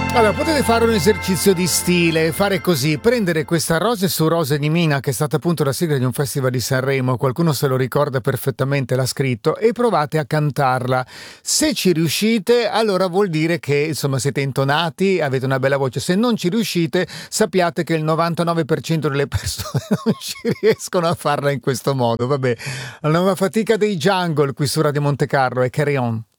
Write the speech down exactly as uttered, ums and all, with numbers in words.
Allora, potete fare un esercizio di stile, fare così, prendere questa Rose su Rose di Mina, che è stata appunto la sigla di un festival di Sanremo, qualcuno se lo ricorda perfettamente, l'ha scritto, e provate a cantarla. Se ci riuscite, allora vuol dire che insomma siete intonati, avete una bella voce. Se non ci riuscite, sappiate che il novantanove per cento delle persone non ci riescono a farla in questo modo. Vabbè, la nuova fatica dei Jungle qui su Radio Monte Carlo è Carry On.